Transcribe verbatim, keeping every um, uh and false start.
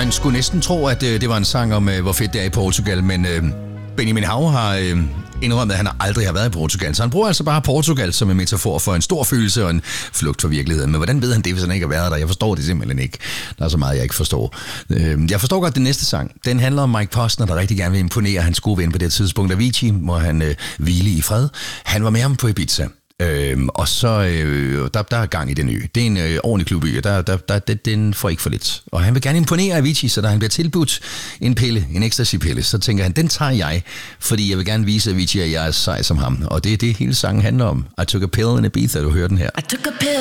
Man skulle næsten tro, at øh, det var en sang om, øh, hvor fedt det er i Portugal, men øh, Benjamin Hav har øh, indrømmet, at han aldrig har været i Portugal. Så han bruger altså bare Portugal som en metafor for en stor følelse og en flugt fra virkeligheden. Men hvordan ved han det, hvis han ikke har været der? Jeg forstår det simpelthen ikke. Der er så meget, jeg ikke forstår. Øh, jeg forstår godt den næste sang. Den handler om Mike Posner, der rigtig gerne vil imponere hans gode ven på det tidspunkt. Avicii må han øh, hvile i fred. Han var med ham på Ibiza. Øhm, og så øh, der, der er gang i den ø. Det er en øh, ordentlig klubø, der, der, der, der, den får ikke for lidt. Og han vil gerne imponere Avicii, så da han bliver tilbudt en pille, en ecstasy-pille, så tænker han, den tager jeg, fordi jeg vil gerne vise Avicii, at jeg er sej som ham. Og det er det, hele sangen handler om. I took a pill in Ibiza, du hører den her.